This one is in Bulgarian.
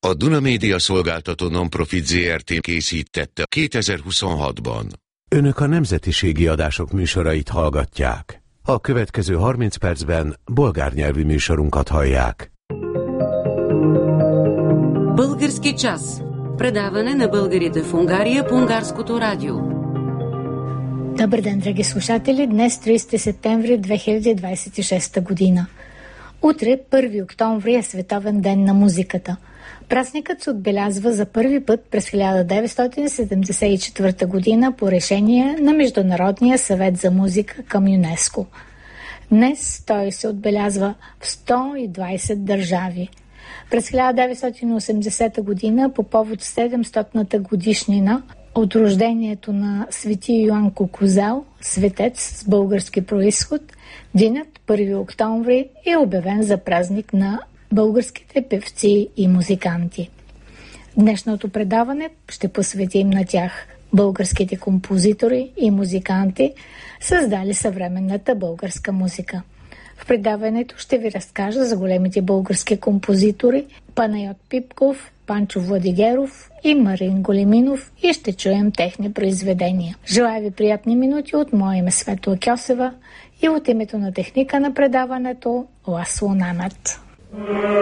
A Duna Média Szolgáltató Nonprofit Zrt. Készítette 2026-ban. Önök a nemzetiségi adások műsorait hallgatják. A következő 30 percben bolgár nyelvű műsorunkat hallják. Български час. Предаване на българите в Унгария по Унгарското радио. Добър ден, драги слушатели! Днес 30 септември 2026 година. Утре, 1 октомври, е Световен ден на музиката. Празникът се отбелязва за първи път през 1974 година по решение на Международния съвет за музика към ЮНЕСКО. Днес той се отбелязва в 120 държави. През 1980 година, по повод 700-та годишнина от рождението на свети Йоан Кукузел, светец с български происход, денят 1 октомври е обявен за празник на българските певци и музиканти. Днешното предаване ще посветим на тях, българските композитори и музиканти, създали съвременната българска музика. В предаването ще ви разкажа за големите български композитори Панайот Пипков, Панчо Владигеров и Марин Големинов и ще чуем техни произведения. Желая ви приятни минути от мое име Светла Кьосева и от името на техника на предаването Ласло Намет.